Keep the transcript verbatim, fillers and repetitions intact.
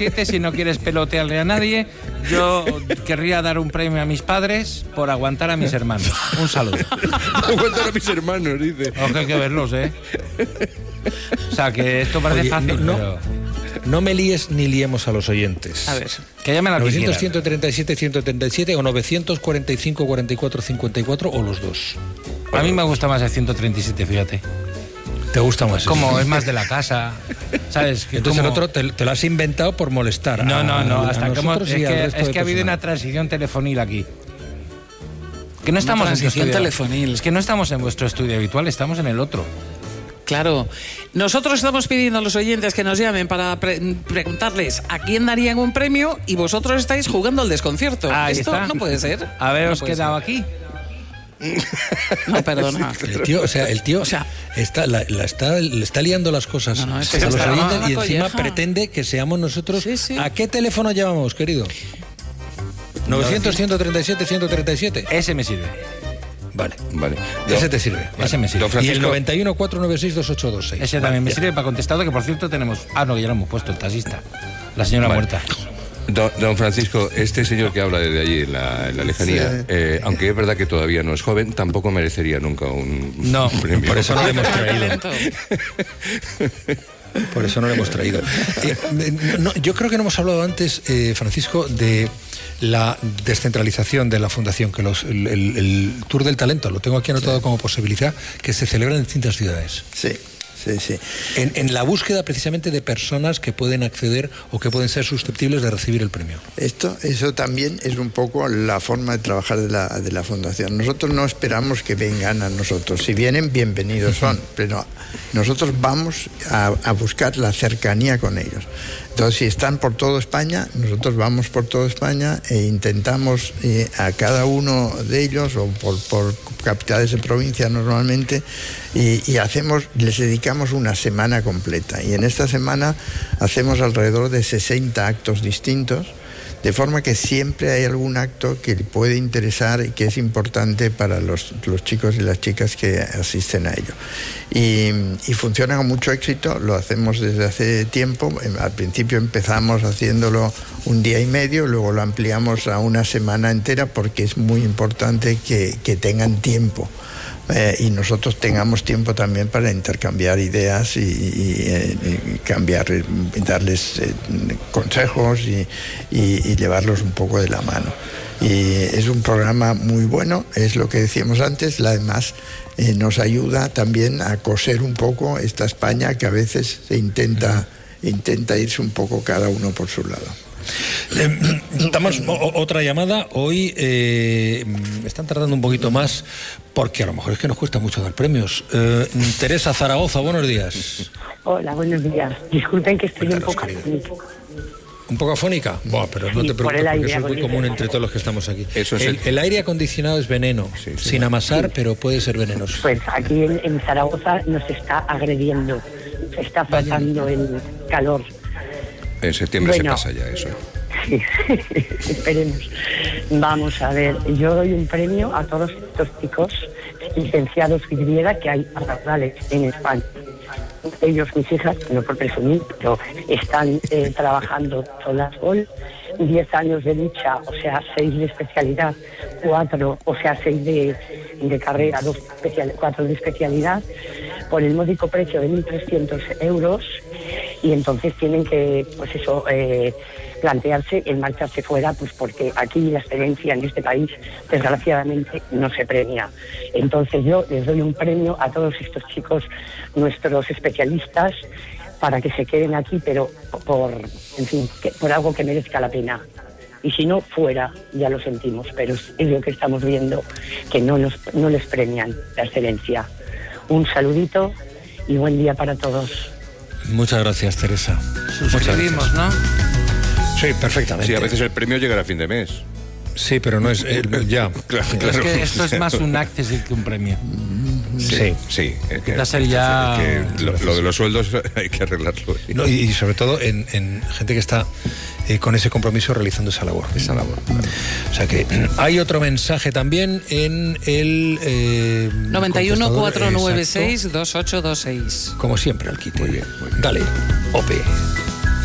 siete, si no quieres pelotearle a nadie, yo querría dar un premio a mis padres por aguantar a mis hermanos. Un saludo. Aguantar a mis hermanos, dice. Ojo, hay que verlos, ¿eh? O sea, que esto parece Oye, fácil, no, pero... No me líes ni liemos a los oyentes. A ver, que llamen a la novecientos, ciento treinta y siete, ciento treinta y siete o novecientos cuarenta y cinco, cuarenta y cuatro, cincuenta y cuatro o los dos. A mí me gusta más el ciento treinta y siete, fíjate. ¿Te gusta más? Como es más de la casa, ¿sabes? Que Entonces como... el otro te, te lo has inventado por molestar. No, a, no, no, hasta a que hemos... nosotros Es y al que, resto es de que ha habido personal. una transición telefonil aquí. Que no estamos Una en tu transición estudio. telefonil. Es que no estamos en vuestro estudio habitual, estamos en el otro. Claro. Nosotros estamos pidiendo a los oyentes que nos llamen para pre- preguntarles a quién darían un premio y vosotros estáis jugando al desconcierto. Ahí Esto está. no puede ser. Haberos No puede quedado ser. aquí. No, perdona. El tío, o sea, el tío O sea- está, la, la está, le está liando las cosas No, no, es que a se los está oyentes dando y una encima colleja. pretende que seamos nosotros. Sí, sí. ¿A qué teléfono llamamos, querido? novecientos, ciento treinta y siete, ciento treinta y siete. Ese me sirve. Vale. Vale. Ese te sirve. Ese me sirve. Don Y Francisco, el noventa y uno, cuatrocientos noventa y seis, veintiocho veintiséis. Ese también me sirve para contestado, que por cierto tenemos... Ah, no, que ya lo hemos puesto, el taxista. La señora Vale. muerta. don, don Francisco, este señor que habla desde allí en la, en la lejanía, Sí. eh, aunque es verdad que todavía no es joven, tampoco merecería nunca un, No, un premio. por eso no le hemos traído. Talento. Por eso no lo hemos traído. Eh, eh, no, yo creo que no hemos hablado antes, eh, Francisco, de la descentralización de la fundación, que los, el, el- el Tour del Talento, lo tengo aquí anotado como posibilidad, que se celebra en distintas ciudades. Sí, sí, sí. En, en la búsqueda precisamente de personas que pueden acceder o que pueden ser susceptibles de recibir el premio. Esto, eso también es un poco la forma de trabajar de la, de la Fundación. Nosotros no esperamos que vengan a nosotros. Si vienen, bienvenidos son, pero nosotros vamos a, a buscar la cercanía con ellos. Entonces, si están por toda España, nosotros vamos por toda España e intentamos eh, a cada uno de ellos, o por, por capitales de provincia normalmente, y, y hacemos, les dedicamos una semana completa. Y en esta semana hacemos alrededor de sesenta actos distintos, de forma que siempre hay algún acto que le puede interesar y que es importante para los, los chicos y las chicas que asisten a ello. Y, y funciona con mucho éxito, lo hacemos desde hace tiempo. Al principio empezamos haciéndolo un día y medio, luego lo ampliamos a una semana entera porque es muy importante que, que tengan tiempo. Eh, y nosotros tengamos tiempo también para intercambiar ideas y, y, eh, y cambiar, eh, darles eh, consejos y, y, y llevarlos un poco de la mano. Y es un programa muy bueno, es lo que decíamos antes, además eh, nos ayuda también a coser un poco esta España que a veces se intenta, intenta irse un poco cada uno por su lado. Eh, damos o- otra llamada. Hoy eh, están tardando un poquito más porque a lo mejor es que nos cuesta mucho dar premios. Eh, Teresa Zaragoza, buenos días. Hola, buenos días. Disculpen que estoy un Cuéntanos, poco querido. afónica. ¿Un poco afónica? Buah, pero no Sí, te por preocupes el porque aire eso es muy acondicionado. común entre todos los que estamos aquí. Eso es el, el- el aire acondicionado es veneno, Sí, sí. sin amasar, pero puede ser venenoso. Pues aquí en, en Zaragoza nos está agrediendo, se está pasando el calor. En septiembre Bueno. se pasa ya eso. Sí, esperemos. Vamos a ver, yo doy un premio a todos estos chicos licenciados Y que hay a raudales en España. Ellos, mis hijas, no por presumir, pero están eh, trabajando todas hoy, diez años de lucha, o sea, seis de especialidad, cuatro, o sea, seis de, de carrera, dos especial, cuatro de especialidad, por el módico precio de mil trescientos euros, y entonces tienen que, pues eso, eh, plantearse el marcharse fuera, pues porque aquí la excelencia en este país, desgraciadamente, no se premia. Entonces yo les doy un premio a todos estos chicos, nuestros especialistas, para que se queden aquí, pero por, en fin, que, por algo que merezca la pena. Y si no, fuera, ya lo sentimos, pero es, es lo que estamos viendo, que no, nos, no les premian la excelencia. Un saludito y buen día para todos. Muchas gracias, Teresa. Muchas Suscribimos, ¿no? Sí, perfectamente. Sí, a veces el premio llegará a fin de mes. Sí, pero no es eh, ya. Claro, Es claro. que esto es más un access que un premio. Sí. Sí, es que, Va a ser ya- es que lo, lo de los sueldos hay que arreglarlo. No, y, y sobre todo en, en gente que está eh, con ese compromiso realizando esa labor. Esa labor. O sea que hay otro mensaje también en el eh, noventa y uno, contestador, cuatrocientos noventa y exacto. seis, veintiocho veintiséis. Como siempre, al quite. Muy bien, muy bien. Dale, O P E.